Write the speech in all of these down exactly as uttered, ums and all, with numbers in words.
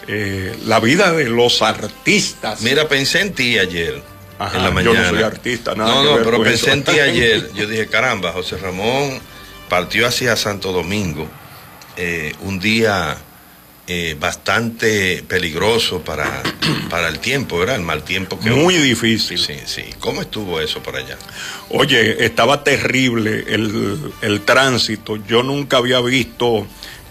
eh, la vida de los artistas. Mira, pensé en ti ayer. Ajá, en la mañana. Yo no soy artista, nada. No, que no, ver pero con pensé eso. en ti ayer. Yo dije, caramba, José Ramón partió hacia Santo Domingo, eh, un día eh, bastante peligroso para, para el tiempo, ¿verdad? El mal tiempo que Muy hubo. difícil. Sí, sí. ¿Cómo estuvo eso por allá? Oye, estaba terrible el, el tránsito. Yo nunca había visto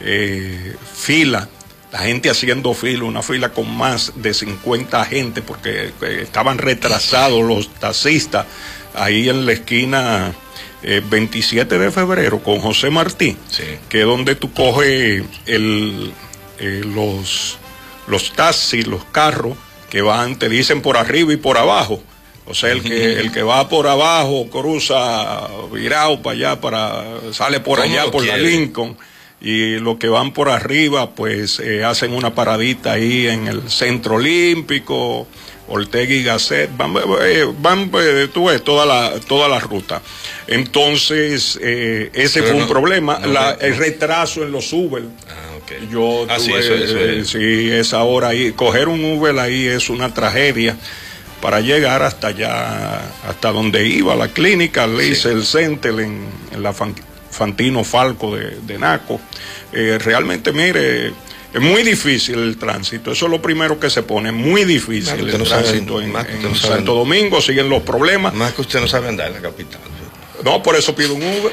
eh, fila, la gente haciendo fila, una fila con más de cincuenta gente, porque eh, estaban retrasados los taxistas ahí en la esquina eh, veintisiete de febrero con José Martí, Sí. que es donde tú coges el, eh, los, los taxis, los carros que van, te dicen por arriba y por abajo. O sea, el que, el que va por abajo cruza virado para allá, para, sale por allá, por la Lincoln. Y los que van por arriba, pues eh, hacen una paradita ahí en el Centro Olímpico, Ortega y Gasset. Van, eh, van eh, tú ves, toda la, toda la ruta. Entonces, eh, ese Pero fue no, un problema. No, la, no. El retraso en los Uber. Ah, okay. Yo ah, tuve, sí, eso, eso eh, es. sí, esa hora ahí. Coger un Uber ahí es una tragedia. Para llegar hasta allá, hasta donde iba la clínica, le hice sí. el Center en, en la Fantino Falco de, de Naco. Eh, realmente, mire, es muy difícil el tránsito. Eso es lo primero que se pone, muy difícil el no tránsito. Sabe, en, en no Santo Domingo siguen los problemas. Más que usted no sabe andar en la capital. No, por eso pido un Uber.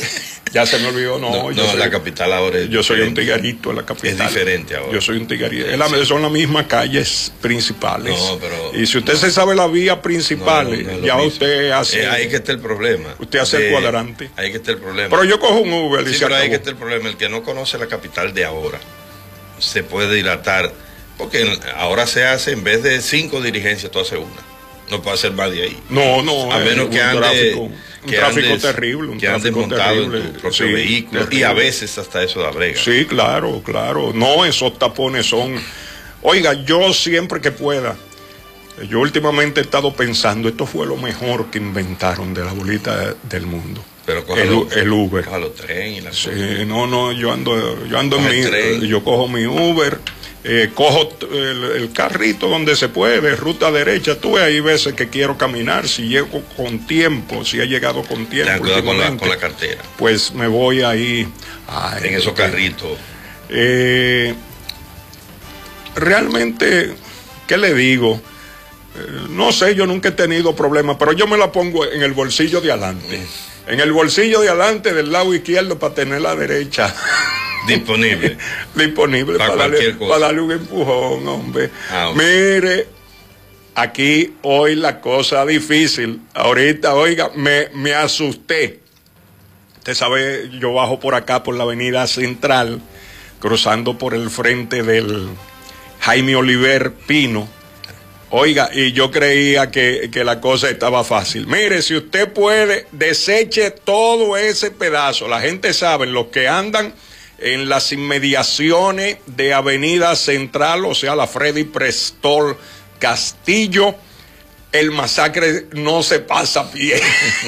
Ya se me olvidó, no. No, yo no soy, la capital ahora es Yo soy diferente. un tiguerito en la capital. Es diferente ahora. Yo soy un tiguerito. Sí, sí. Son las mismas calles principales. No, pero, y si usted no, se sabe las vías principales, no, no, no ya usted hace... Eh, ahí que está el problema. Usted hace de, el cuadrante. Ahí que está el problema. Pero yo cojo un Uber. Sí, y pero ahí que está el problema. El que no conoce la capital de ahora se puede dilatar. Porque ahora se hace, en vez de cinco dirigencias, tú haces una. No puede hacer más de ahí. No, no. A menos que ande... Tráfico. Un que tráfico andes, terrible, un que andes tráfico montado terrible. en tu propio sí, vehículo terrible. Y a veces hasta eso da brega. Sí, claro, claro. No, esos tapones son... Oiga, yo siempre que pueda, yo últimamente he estado pensando, esto fue lo mejor que inventaron de la bolita del mundo. Pero el, el Uber. Coja los trenes y la Sí, no, no, yo ando, yo ando en mi, tren. yo cojo mi Uber. Eh, cojo el, el carrito donde se puede, ruta derecha. Tú ves, hay veces que quiero caminar, si llego con tiempo, si he llegado con tiempo. Con la, con la cartera. Pues me voy ahí. Ay, en esos carritos. Eh, realmente, ¿qué le digo? Eh, no sé, yo nunca he tenido problemas, pero yo me la pongo en el bolsillo de adelante. Mm. En el bolsillo de adelante del lado izquierdo para tener la derecha. Disponible. Disponible para, para, darle, para darle un empujón, hombre. Ah, okay. Mire, aquí hoy la cosa difícil. Ahorita, oiga, me, me asusté. Usted sabe, yo bajo por acá, por la avenida Central, cruzando por el frente del Jaime Oliver Pino. Oiga, y yo creía que, que la cosa estaba fácil. Mire, si usted puede, deseche todo ese pedazo. La gente sabe, los que andan en las inmediaciones de Avenida Central, o sea, la Freddy Prestol Castillo, el masacre no se pasa a pie.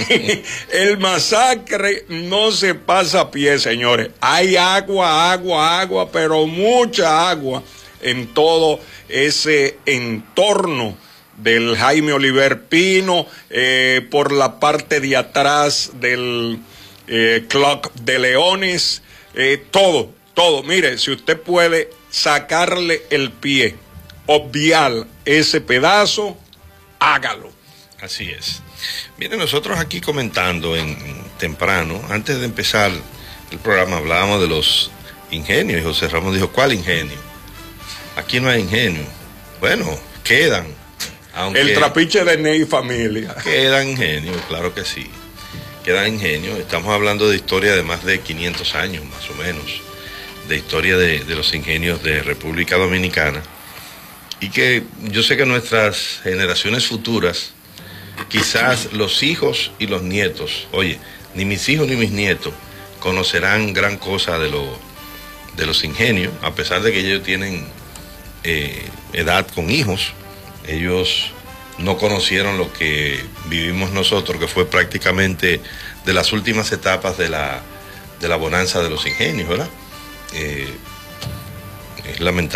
El masacre no se pasa a pie, señores. Hay agua, agua, agua, pero mucha agua en todo ese entorno del Jaime Oliver Pino, eh, por la parte de atrás del eh, Clock de Leones. Eh, todo, todo. Mire, si usted puede sacarle el pie, obviar ese pedazo, hágalo. Así es. Mire, nosotros aquí comentando en temprano, antes de empezar el programa, hablábamos de los ingenios y José Ramón dijo, ¿cuál ingenio? Aquí no hay ingenio. Bueno, quedan. Aunque el trapiche de Ney familia. Quedan ingenios, claro que sí. Quedan ingenios. Estamos hablando de historia de más de quinientos años, más o menos, de historia de, de los ingenios de República Dominicana. Y que yo sé que nuestras generaciones futuras, quizás los hijos y los nietos, oye, ni mis hijos ni mis nietos conocerán gran cosa de, lo, de los ingenios, a pesar de que ellos tienen eh, edad con hijos. Ellos no conocieron lo que vivimos nosotros, que fue prácticamente de las últimas etapas de la, de la bonanza de los ingenios, ¿verdad? Eh, es lamentable.